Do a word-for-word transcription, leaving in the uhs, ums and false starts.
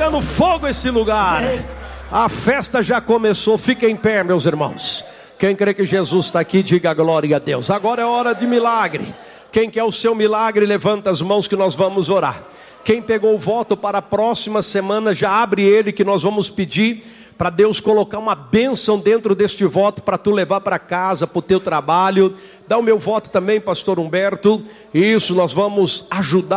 pegando fogo esse lugar. A festa já começou. Fica em pé, meus irmãos. Quem crê que Jesus está aqui, diga glória a Deus. Agora é hora de milagre. Quem quer o seu milagre, levanta as mãos que nós vamos orar. Quem pegou o voto para a próxima semana, já abre ele, que nós vamos pedir para Deus colocar uma bênção dentro deste voto, para tu levar para casa, para o teu trabalho. Dá o meu voto também, pastor Humberto. Isso, nós vamos ajudar.